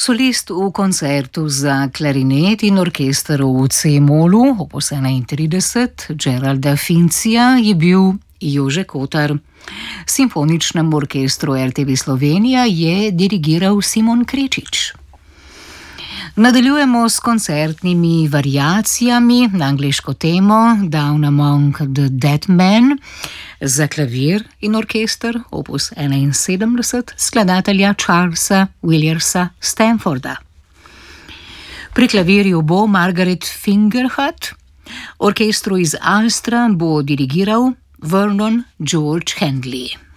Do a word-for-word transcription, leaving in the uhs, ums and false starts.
Solist v koncertu za klarinet in orkester v C-molu, opus enaintrideset, Geralda Fincija, je bil Jože Kotar. Simfoničnemu orkestru R T V Slovenija je dirigiral Simon Krečič. Nadaljujemo s koncertnimi variacijami na angleško temo Down Among the Dead Men za klavir in orkester, opus enainsedemdeset, skladatelja Charlesa Williamsa Stanforda. Pri klavirju bo Margaret Fingerhut, orkestru iz Alstra bo dirigiral Vernon George Handley.